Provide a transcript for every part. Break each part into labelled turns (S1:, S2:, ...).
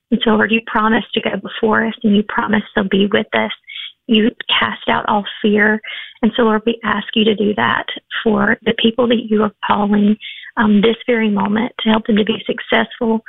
S1: And so, Lord, you promise to go before us, and you promise to be with us. You cast out all fear. And so, Lord, we ask you to do that for the people that you are calling this very moment, to help them to be successful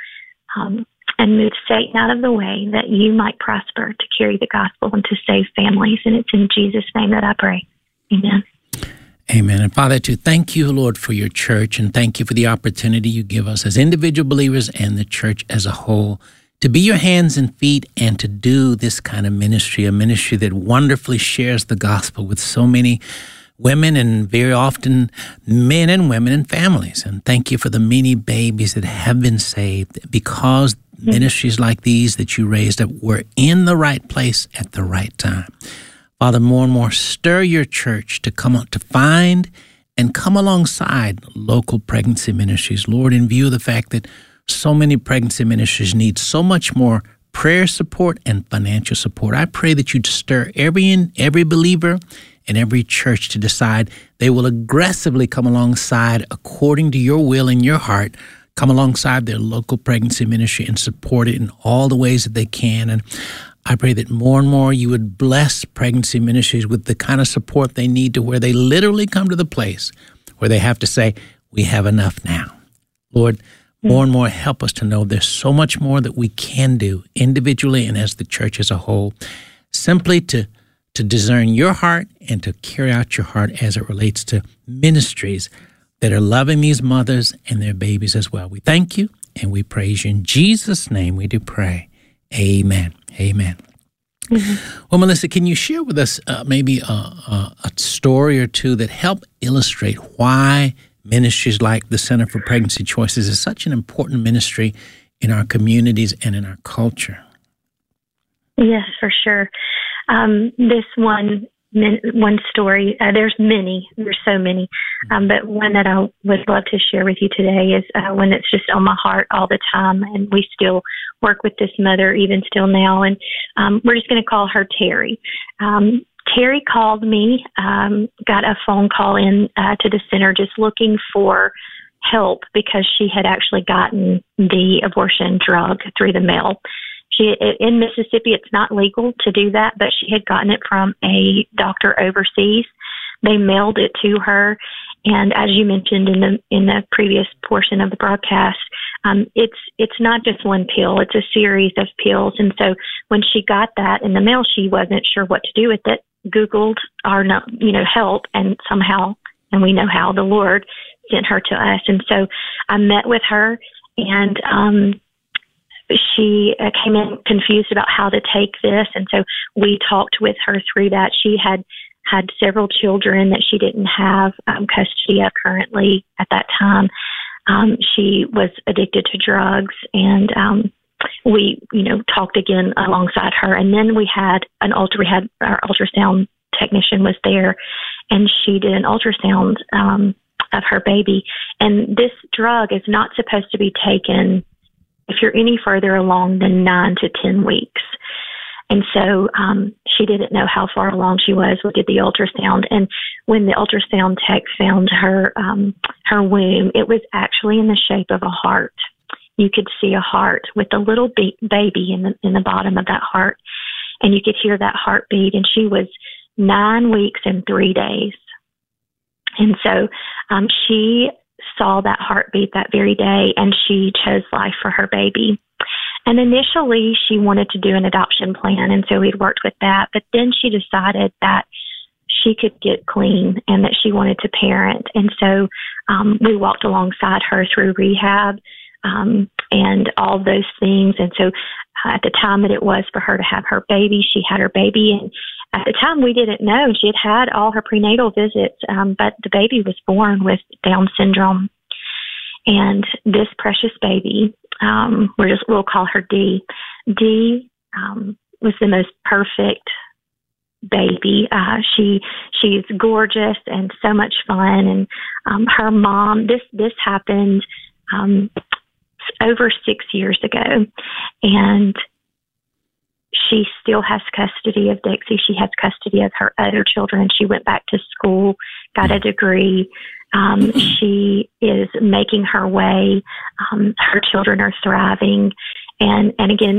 S1: and move Satan out of the way, that you might prosper to carry the gospel and to save families. And it's in Jesus' name that I pray. Amen.
S2: Amen. And Father, to thank you, Lord, for your church, and thank you for the opportunity you give us as individual believers and the church as a whole to be your hands and feet and to do this kind of ministry, a ministry that wonderfully shares the gospel with so many women and very often men and women and families. And thank you for the many babies that have been saved because ministries like these that you raised up were in the right place at the right time. Father, more and more stir your church to come out to find and come alongside local pregnancy ministries. Lord, in view of the fact that so many pregnancy ministries need so much more prayer support and financial support, I pray that you'd stir every believer and every church to decide they will aggressively come alongside according to your will and your heart, come alongside their local pregnancy ministry and support it in all the ways that they can. And I pray that more and more you would bless pregnancy ministries with the kind of support they need to where they literally come to the place where they have to say, we have enough now. Lord, more and more help us to know there's so much more that we can do individually and as the church as a whole, simply to discern your heart and to carry out your heart as it relates to ministries that are loving these mothers and their babies as well. We thank you and we praise you. In Jesus' name we do pray. Amen. Amen. Mm-hmm. Well, Melissa, can you share with us maybe a story or two that help illustrate why ministries like the Center for Pregnancy Choices is such an important ministry in our communities and in our culture?
S1: Yes, for sure. This one story, there's so many, but one that I would love to share with you today is one that's just on my heart all the time, and we still work with this mother even still now, and we're just going to call her Terry. Terry called me, got a phone call in to the center just looking for help because she had actually gotten the abortion drug through the mail. In Mississippi, it's not legal to do that, but she had gotten it from a doctor overseas. They mailed it to her, and as you mentioned in the previous portion of the broadcast, it's not just one pill; it's a series of pills. And so, when she got that in the mail, she wasn't sure what to do with it. Googled help, and somehow, and we know how, the Lord sent her to us. And so, I met with her, and she came in confused about how to take this, and so we talked with her through that. She had several children that she didn't have custody of currently at that time. She was addicted to drugs, and we, talked again alongside her. And then we had our ultrasound technician was there, and she did an ultrasound of her baby. And this drug is not supposed to be taken if you're any further along than 9 to 10 weeks. And so she didn't know how far along she was. We did the ultrasound, and when the ultrasound tech found her womb, it was actually in the shape of a heart. You could see a heart with a little baby in the bottom of that heart, and you could hear that heartbeat. And she was 9 weeks and 3 days. And so she saw that heartbeat that very day, and she chose life for her baby. And initially, she wanted to do an adoption plan, and so we'd worked with that. But then she decided that she could get clean and that she wanted to parent. And so we walked alongside her through rehab and all those things. And so at the time that it was for her to have her baby, she had her baby. And at the time, we didn't know. She had all her prenatal visits, but the baby was born with Down syndrome. And this precious baby, we'll call her Dee. Dee was the most perfect baby. She's gorgeous and so much fun. And her mom, this happened over 6 years ago, and she still has custody of Dixie. She has custody of her other children. She went back to school, got a degree. She is making her way. Her children are thriving. And again,